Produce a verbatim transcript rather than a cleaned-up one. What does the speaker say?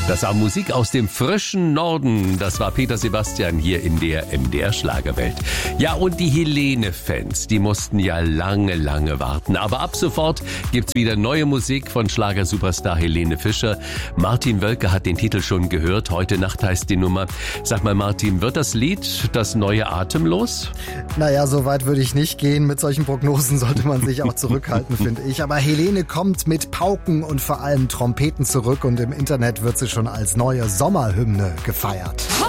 Das war Musik aus dem frischen Norden. Das war Peter Sebastian hier in der M D R-Schlagerwelt. Ja, und die Helene-Fans, die mussten ja lange, lange warten. Aber ab sofort gibt's wieder neue Musik von Schlagersuperstar Helene Fischer. Martin Wölke hat den Titel schon gehört. Heute Nacht heißt die Nummer. Sag mal, Martin, wird das Lied das neue Atemlos? Naja, so weit würde ich nicht gehen. Mit solchen Prognosen sollte man sich auch zurückhalten, finde ich. Aber Helene kommt mit Pauken und vor allem Trompeten zurück und im Internet wird sie schon als neue Sommerhymne gefeiert.